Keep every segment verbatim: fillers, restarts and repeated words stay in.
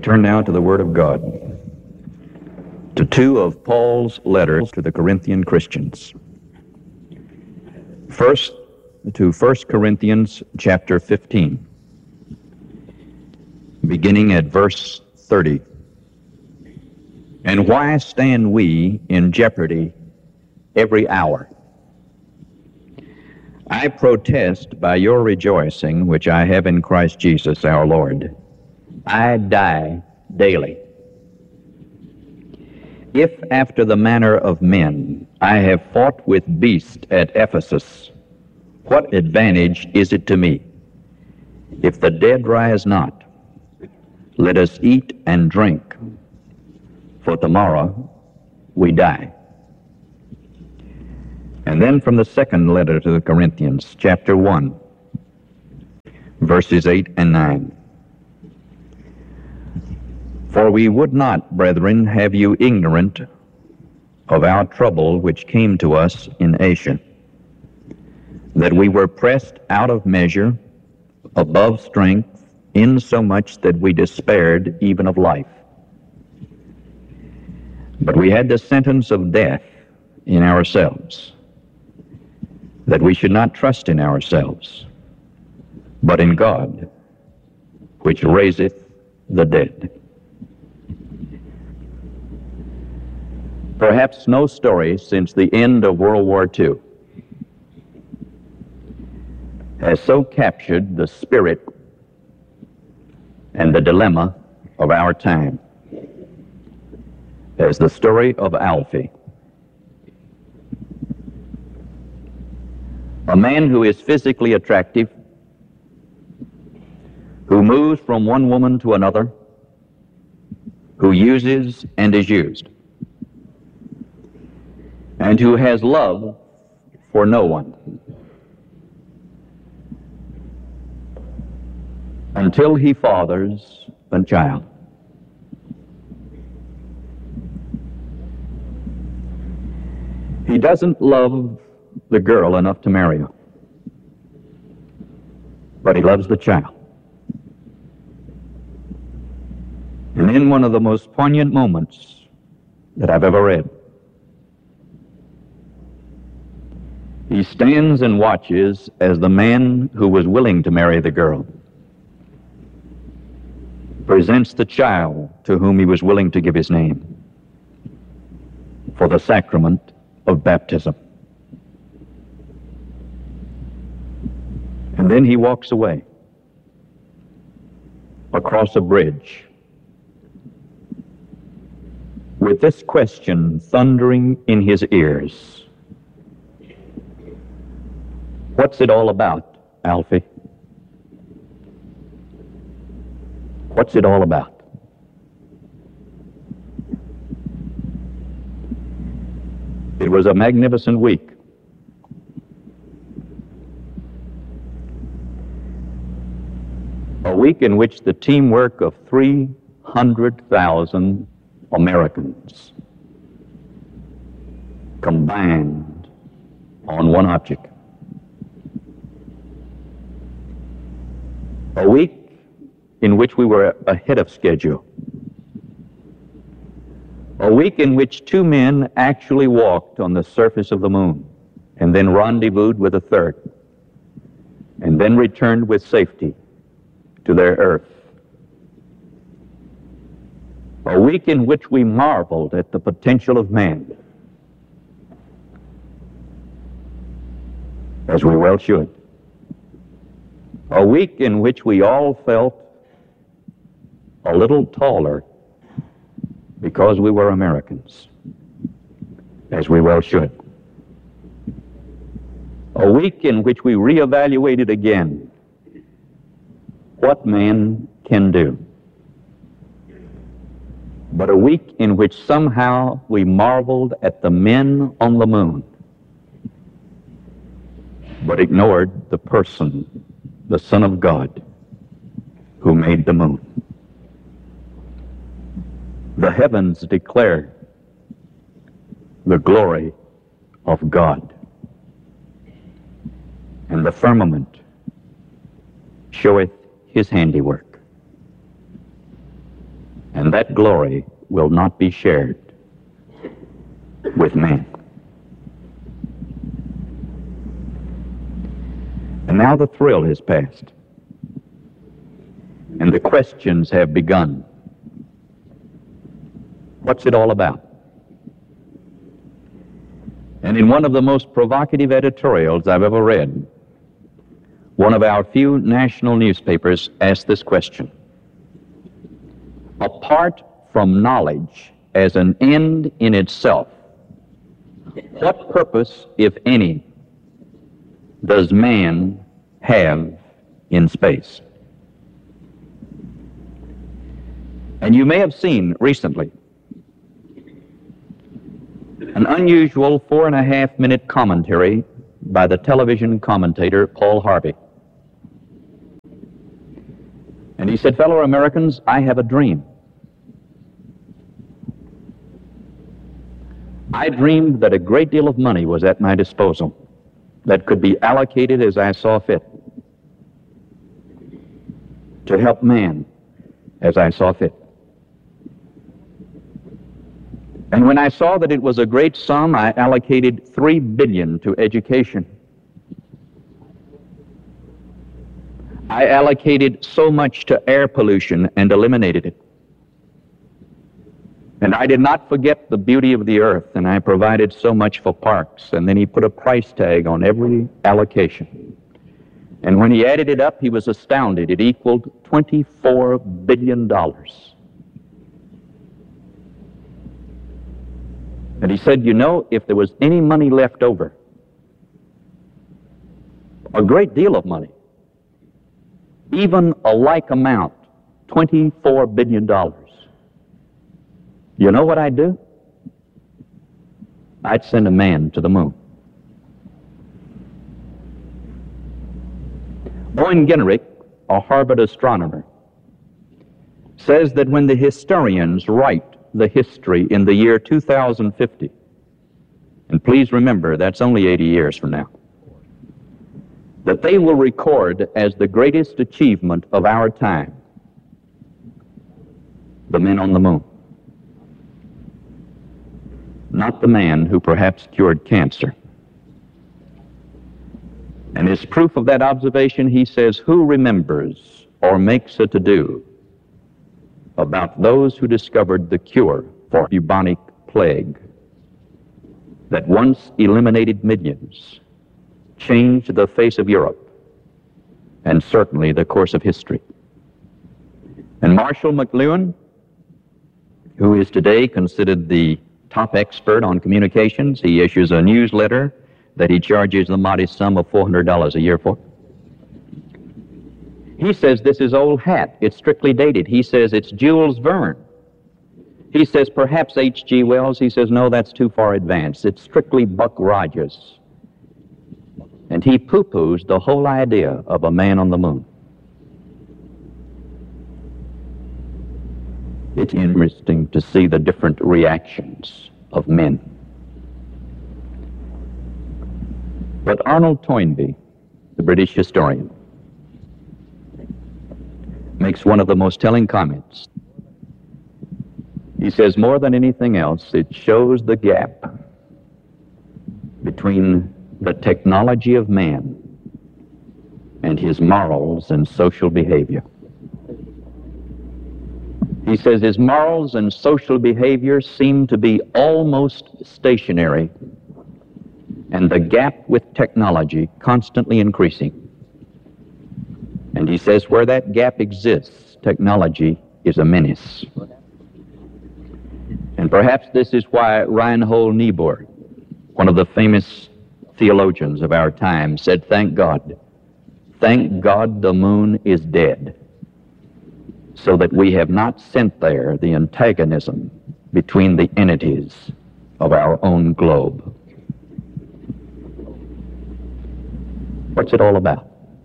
turn now to the Word of God, to two of Paul's letters to the Corinthian Christians. First, to First Corinthians chapter fifteen, beginning at verse thirty. And why stand we in jeopardy every hour? I protest by your rejoicing, which I have in Christ Jesus our Lord. I die daily. If after the manner of men I have fought with beasts at Ephesus, what advantage is it to me? If the dead rise not, let us eat and drink, for tomorrow we die. And then from the second letter to the Corinthians, chapter one, verses eight and nine. For we would not, brethren, have you ignorant of our trouble which came to us in Asia, that we were pressed out of measure, above strength, insomuch that we despaired even of life. But we had the sentence of death in ourselves, that we should not trust in ourselves, but in God, which raiseth the dead. Perhaps no story since the end of World War Two has so captured the spirit and the dilemma of our time as the story of Alfie, a man who is physically attractive, who moves from one woman to another, who uses and is used, and who has love for no one, until he fathers a child. He doesn't love the girl enough to marry her, but he loves the child. And in one of the most poignant moments that I've ever read, he stands and watches as the man who was willing to marry the girl presents the child to whom he was willing to give his name for the sacrament of baptism. And then he walks away across a bridge with this question thundering in his ears: what's it all about, Alfie? What's it all about? It was a magnificent week. A week in which the teamwork of three hundred thousand Americans combined on one object. A week in which we were ahead of schedule. A week in which two men actually walked on the surface of the moon and then rendezvoused with a third and then returned with safety to their earth. A week in which we marveled at the potential of man, as we well should. A week in which we all felt a little taller because we were Americans, as we well should. A week in which we reevaluated again what man can do. But a week in which somehow we marveled at the men on the moon, but ignored the person, the Son of God, who made the moon. The heavens declare the glory of God, and the firmament showeth his handiwork. And that glory will not be shared with man. And now the thrill has passed, and the questions have begun. What's it all about? And in one of the most provocative editorials I've ever read, one of our few national newspapers asked this question: apart from knowledge as an end in itself, what purpose, if any, does man have in space? And you may have seen recently an unusual four and a half minute commentary by the television commentator Paul Harvey. And he said, "Fellow Americans, I have a dream. I dreamed that a great deal of money was at my disposal that could be allocated as I saw fit to help man as I saw fit. And when I saw that it was a great sum, I allocated three billion dollars to education. I allocated so much to air pollution and eliminated it. And I did not forget the beauty of the earth, and I provided so much for parks." And then he put a price tag on every allocation. And when he added it up, he was astounded. It equaled twenty-four billion dollars. And he said, "You know, if there was any money left over, a great deal of money, even a like amount, twenty-four billion dollars, you know what I'd do? I'd send a man to the moon." Owen Gingerich, a Harvard astronomer, says that when the historians write the history in the year two thousand fifty, and please remember that's only eighty years from now, that they will record as the greatest achievement of our time the men on the moon. Not the man who perhaps cured cancer. And as proof of that observation, he says, "Who remembers or makes a to-do about those who discovered the cure for bubonic plague that once eliminated millions, changed the face of Europe, and certainly the course of history?" And Marshall McLuhan, who is today considered the top expert on communications, he issues a newsletter that he charges the modest sum of four hundred dollars a year for. He says this is old hat. It's strictly dated. He says it's Jules Verne. He says perhaps H G Wells. He says no, that's too far advanced. It's strictly Buck Rogers. And he poo-poos the whole idea of a man on the moon. It's interesting to see the different reactions of men. But Arnold Toynbee, the British historian, makes one of the most telling comments. He says, more than anything else, it shows the gap between the technology of man and his morals and social behavior. He says his morals and social behavior seem to be almost stationary, and the gap with technology constantly increasing. And he says where that gap exists, technology is a menace. And perhaps this is why Reinhold Niebuhr, one of the famous theologians of our time, said, "Thank God, thank God the moon is dead, so that we have not sent there the antagonism between the entities of our own globe." What's it all about?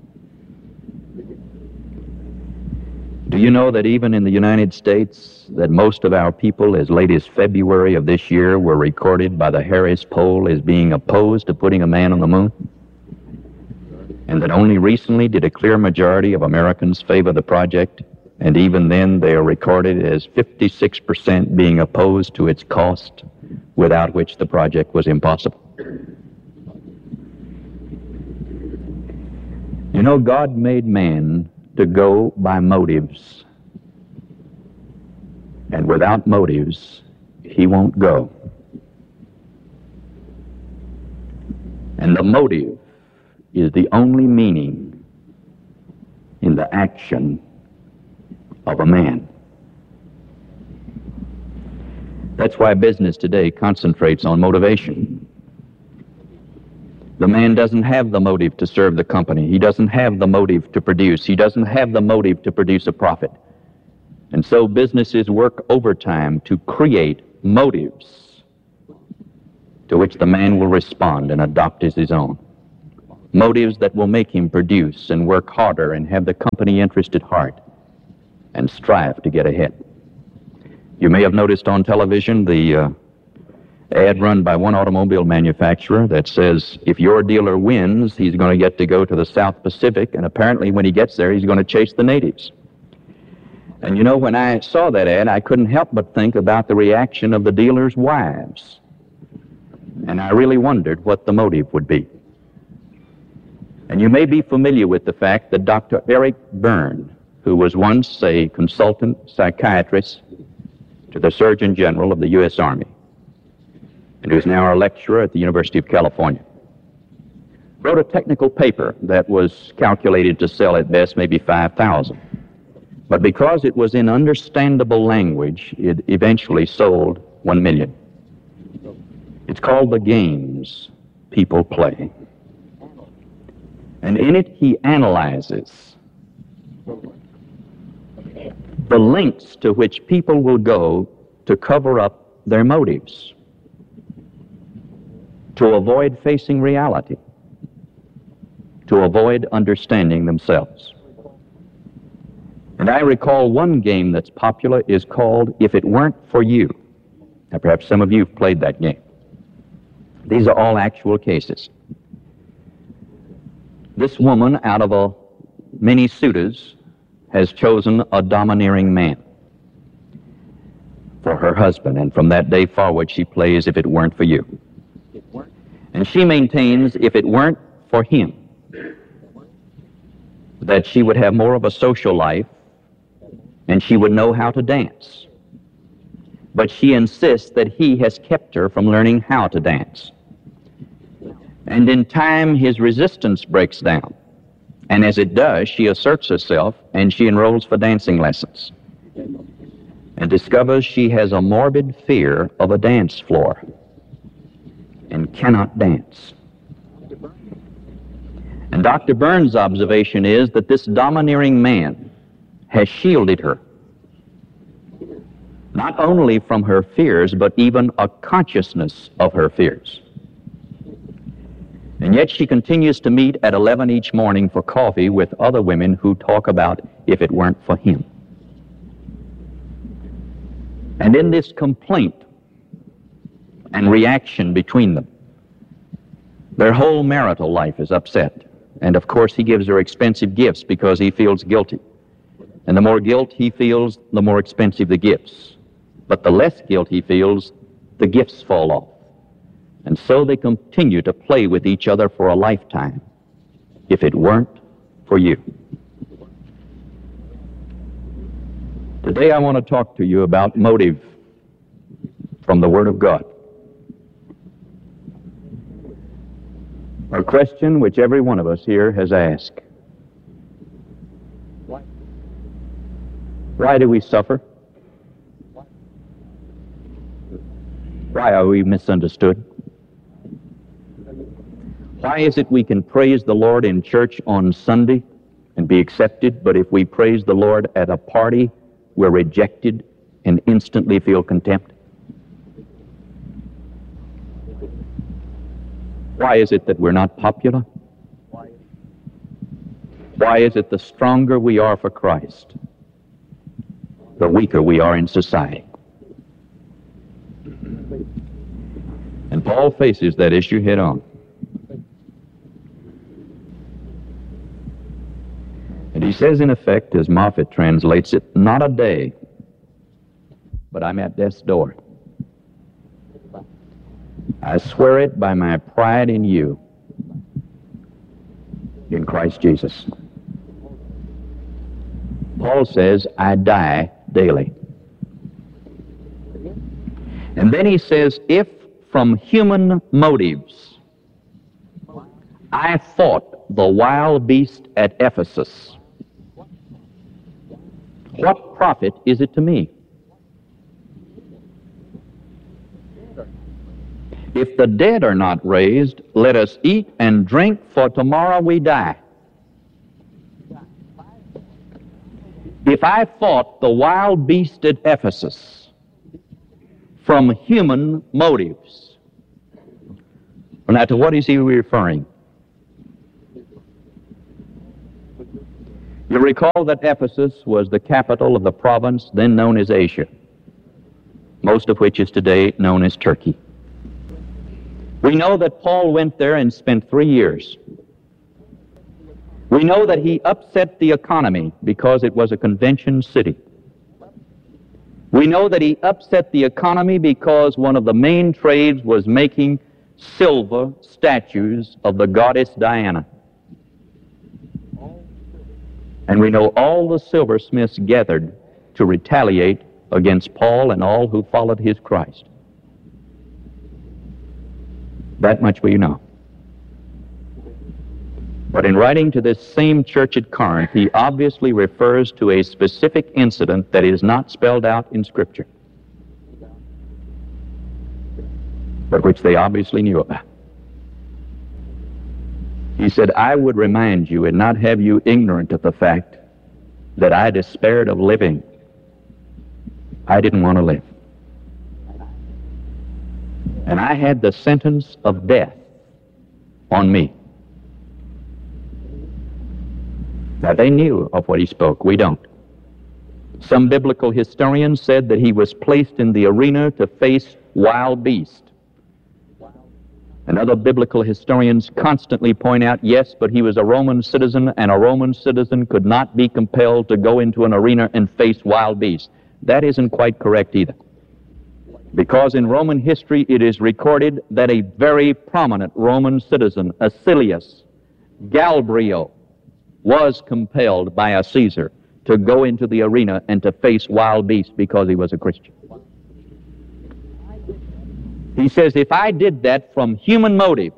Do you know that even in the United States, that most of our people as late as February of this year were recorded by the Harris poll as being opposed to putting a man on the moon? And that only recently did a clear majority of Americans favor the project And even then, they are recorded as fifty-six percent being opposed to its cost, without which the project was impossible. You know, God made man to go by motives. And without motives, he won't go. And the motive is the only meaning in the action of a man. That's why business today concentrates on motivation. The man doesn't have the motive to serve the company. He doesn't have the motive to produce. He doesn't have the motive to produce a profit. And so businesses work overtime to create motives to which the man will respond and adopt as his own. Motives that will make him produce and work harder and have the company interest at heart and strive to get ahead. You may have noticed on television the uh, ad run by one automobile manufacturer that says, if your dealer wins, he's going to get to go to the South Pacific, and apparently when he gets there, he's going to chase the natives. And you know, when I saw that ad, I couldn't help but think about the reaction of the dealers' wives. And I really wondered what the motive would be. And you may be familiar with the fact that Doctor Eric Byrne, who was once a consultant psychiatrist to the Surgeon General of the U S Army, and who's now a lecturer at the University of California, wrote a technical paper that was calculated to sell at best maybe five thousand. But because it was in understandable language, it eventually sold one million. It's called The Games People Play. And in it, he analyzes the lengths to which people will go to cover up their motives, to avoid facing reality, to avoid understanding themselves. And I recall one game that's popular is called If It Weren't For You. Now, perhaps some of you have played that game. These are all actual cases. This woman, out of a many suitors, has chosen a domineering man for her husband, and from that day forward she plays If It Weren't For You. And she maintains if it weren't for him, that she would have more of a social life and she would know how to dance. But she insists that he has kept her from learning how to dance. And in time, his resistance breaks down. And as it does, she asserts herself and she enrolls for dancing lessons and discovers she has a morbid fear of a dance floor and cannot dance. And Doctor Burns' observation is that this domineering man has shielded her, not only from her fears, but even a consciousness of her fears. And yet she continues to meet at eleven each morning for coffee with other women who talk about if it weren't for him. And in this complaint and reaction between them, their whole marital life is upset. And of course he gives her expensive gifts because he feels guilty. And the more guilt he feels, the more expensive the gifts. But the less guilt he feels, the gifts fall off. And so they continue to play with each other for a lifetime, if it weren't for you. Today I want to talk to you about motive from the Word of God. A question which every one of us here has asked. Why do we suffer? Why are we misunderstood? Why is it we can praise the Lord in church on Sunday and be accepted, but if we praise the Lord at a party, we're rejected and instantly feel contempt? Why is it that we're not popular? Why is it the stronger we are for Christ, the weaker we are in society? And Paul faces that issue head on. And he He says, in effect, as Moffat translates it, not a day, but I'm at death's door. I swear it by my pride in you, in Christ Jesus. Paul says, I die daily. And then he says, if from human motives I fought the wild beast at Ephesus, what profit is it to me? If the dead are not raised, let us eat and drink, for tomorrow we die. If I fought the wild beast at Ephesus from human motives, well, now to what is he referring? You recall that Ephesus was the capital of the province then known as Asia, most of which is today known as Turkey. We know that Paul went there and spent three years. We know that he upset the economy because it was a convention city. We know that he upset the economy because one of the main trades was making silver statues of the goddess Diana. And we know all the silversmiths gathered to retaliate against Paul and all who followed his Christ. That much we know. But in writing to this same church at Corinth, he obviously refers to a specific incident that is not spelled out in Scripture, but which they obviously knew about. He said, I would remind you and not have you ignorant of the fact that I despaired of living. I didn't want to live. And I had the sentence of death on me. Now, they knew of what he spoke. We don't. Some biblical historians said that he was placed in the arena to face wild beasts. And other biblical historians constantly point out, yes, but he was a Roman citizen, and a Roman citizen could not be compelled to go into an arena and face wild beasts. That isn't quite correct either. Because in Roman history it is recorded that a very prominent Roman citizen, Acilius Galbrio, was compelled by a Caesar to go into the arena and to face wild beasts because he was a Christian. He says, if I did that from human motive,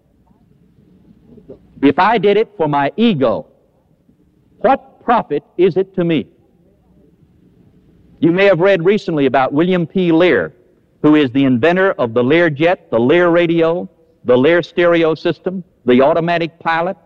if I did it for my ego, what profit is it to me? You may have read recently about William P. Lear, who is the inventor of the Learjet, the Lear radio, the Lear stereo system, the automatic pilot.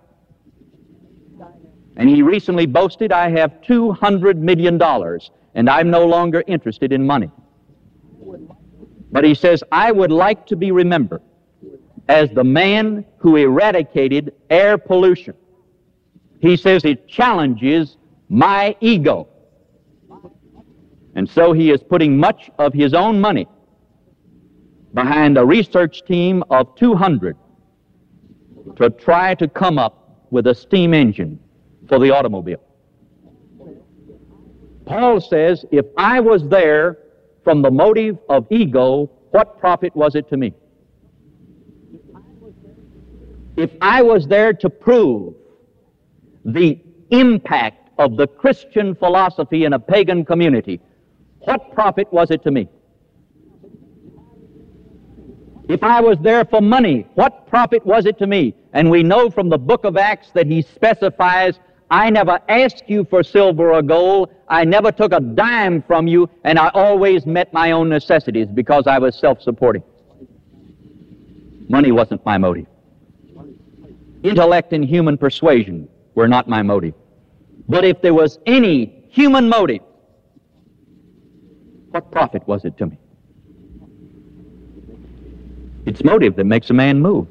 And he recently boasted, I have two hundred million dollars, and I'm no longer interested in money. But he says, I would like to be remembered as the man who eradicated air pollution. He says it challenges my ego. And so he is putting much of his own money behind a research team of two hundred to try to come up with a steam engine for the automobile. Paul says, if I was there from the motive of ego, what profit was it to me? If I was there to prove the impact of the Christian philosophy in a pagan community, what profit was it to me? If I was there for money, what profit was it to me? And we know from the book of Acts that he specifies, I never asked you for silver or gold. I never took a dime from you, and I always met my own necessities because I was self-supporting. Money wasn't my motive. Intellect and human persuasion were not my motive. But if there was any human motive, what profit was it to me? It's motive that makes a man move.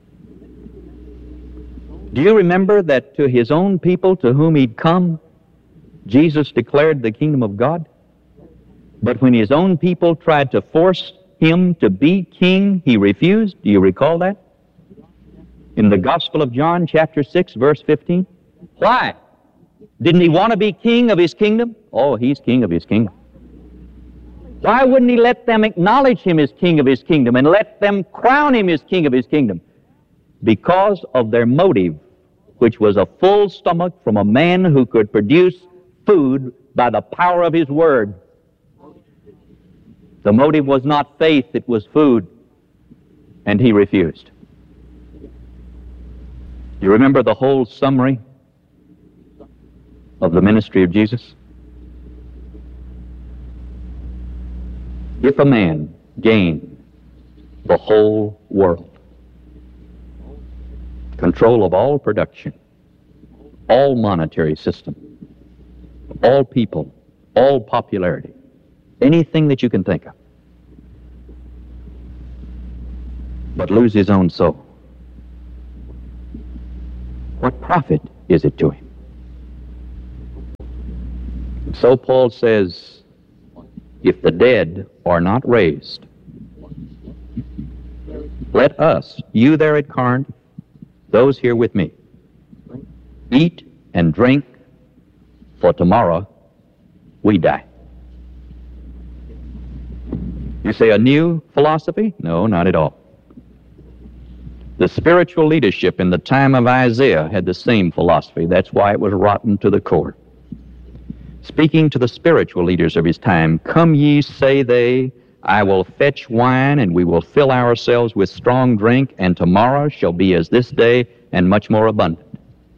Do you remember that to his own people to whom he'd come, Jesus declared the kingdom of God? But when his own people tried to force him to be king, he refused. Do you recall that? In the Gospel of John, chapter six, verse fifteen. Why? Didn't he want to be king of his kingdom? Oh, he's king of his kingdom. Why wouldn't he let them acknowledge him as king of his kingdom and let them crown him as king of his kingdom? Because of their motive, which was a full stomach from a man who could produce food by the power of his word. The motive was not faith, it was food. And he refused. You remember the whole summary of the ministry of Jesus? If a man gain the whole world, control of all production, all monetary system, all people, all popularity, anything that you can think of, but lose his own soul, what profit is it to him? So Paul says, if the dead are not raised, let us, you there at Corinth, those here with me, eat and drink, for tomorrow we die. You say a new philosophy? No, not at all. The spiritual leadership in the time of Isaiah had the same philosophy. That's why it was rotten to the core. Speaking to the spiritual leaders of his time, come ye, say they, I will fetch wine, and we will fill ourselves with strong drink, and tomorrow shall be as this day, and much more abundant.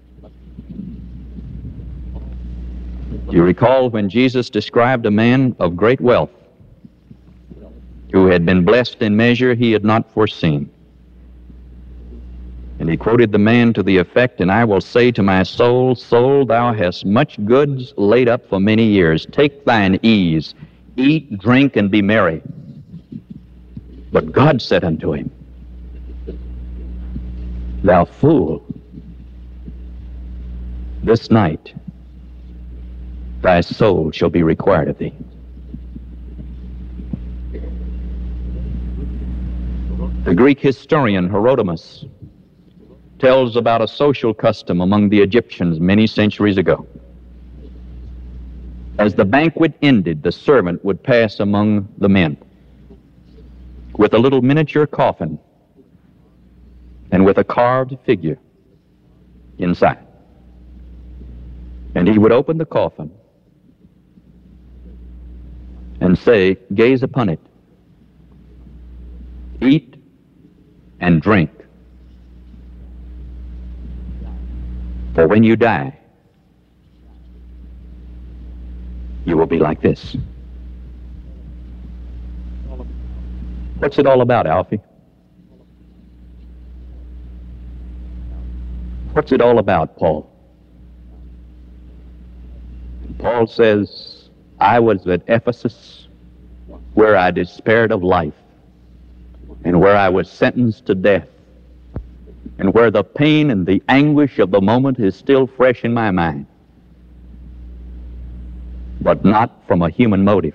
Do you recall when Jesus described a man of great wealth who had been blessed in measure he had not foreseen? And he quoted the man to the effect, and I will say to my soul, soul, thou hast much goods laid up for many years. Take thine ease, eat, drink, and be merry. But God said unto him, thou fool, this night thy soul shall be required of thee. The Greek historian Herodotus tells about a social custom among the Egyptians many centuries ago. As the banquet ended, the servant would pass among the men with a little miniature coffin and with a carved figure inside. And he would open the coffin and say, gaze upon it, eat and drink, for when you die, you will be like this. What's it all about, Alfie? What's it all about, Paul? Paul says, I was at Ephesus where I despaired of life and where I was sentenced to death, and where the pain and the anguish of the moment is still fresh in my mind, but not from a human motive.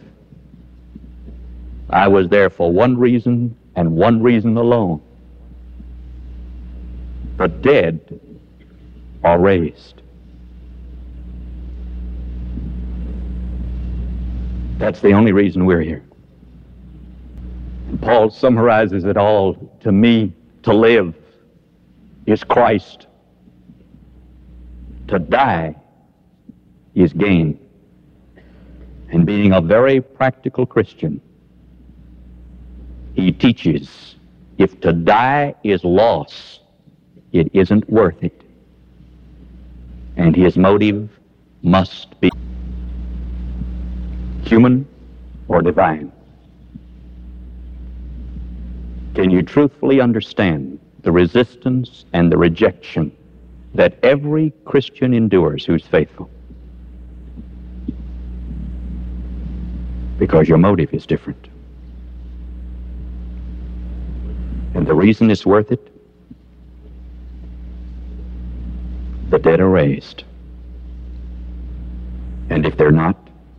I was there for one reason and one reason alone. The dead are raised. That's the only reason we're here. And Paul summarizes it all. To me, to live is Christ. To die is gain. And being a very practical Christian, he teaches, if to die is loss, it isn't worth it. And his motive must be human or divine. Can you truthfully understand the resistance and the rejection that every Christian endures who's faithful? Because your motive is different. And the reason it's worth it, the dead are raised. And if they're not,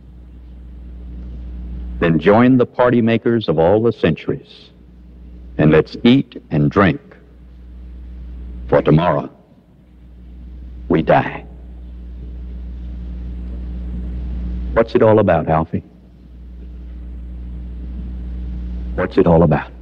then join the party makers of all the centuries, and let's eat and drink, for tomorrow we die. What's it all about, Alfie? What's it all about?